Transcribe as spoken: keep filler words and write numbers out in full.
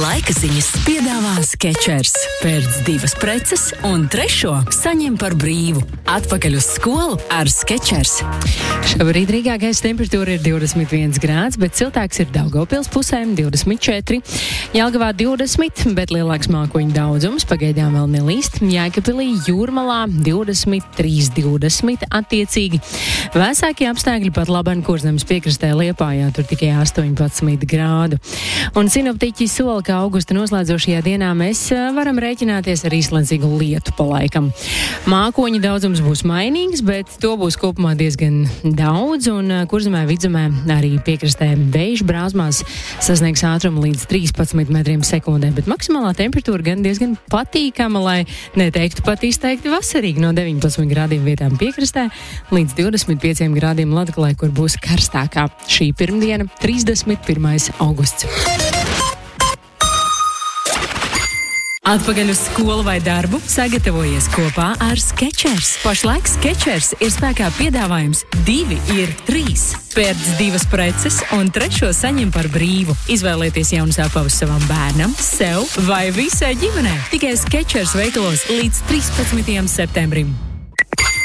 Laika ziņas piedāvā Skechers. Pērc divas preces un trešo saņem par brīvu. Atpakaļ uz skolu ar Skechers. Šobrīd Rīgā gaisa temperatūra ir divdesmit viens grāds, bet siltāks ir Daugavpils pusē divdesmit četri. Jelgavā divdesmit, bet lielāks mākoņu daudzums pagaidām vēl nelīst. Jēkabpilī Jūrmalā divdesmit trīs divdesmit attiecīgi. Vēsākie apstākļi pat Laban Kurzemes piekrastē Liepājā, tur tikai astoņpadsmit grādu. Un sinoptiķi sola, ka augusta noslēdzošajā dienā mēs varam rēķināties ar īslaicīgu lietu pa laikam. Mākoņu daudzums būs mainīgs, bet to būs kopumā diezgan daudz, un Kurzemē, Vidzemē arī piekrastē vējš brāzmās sasniegs ātrumu līdz trīspadsmit metriem sekundē, bet maksimālā temperatūra gan diezgan patīkama, lai neteiktu pat izteikti vasarīgi, no deviņpadsmit grādiem vietām piekrastē līdz divdesmit pieciem grādiem Latgalē, kur būs karstākā šī pirmdiena, trīsdesmit pirmais augusts. Atpakaļ uz skolu vai darbu sagatavojies kopā ar Skechers. Pašlaik Skechers ir spēkā piedāvājums divi ir trīs. Pērc divas preces un trešo saņem par brīvu. Izvēlieties jaunas apavus savam bērnam, sev vai visai ģimenei. Tikai Skechers veikalos līdz trīspadsmitajam septembrim.